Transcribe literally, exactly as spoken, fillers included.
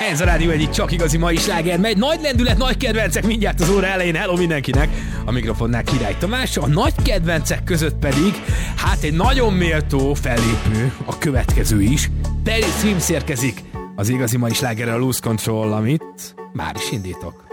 Ez a rádió egyik csak igazi mai sláger, megy. Nagy lendület, nagy kedvencek mindjárt az óra elején. Hello mindenkinek! A mikrofonnál Király Tamás, a nagy kedvencek között pedig hát egy nagyon méltó fellépő, a következő is. Terry Swims érkezik az igazi mai slágerrel, a Lose Control, amit már is indítok.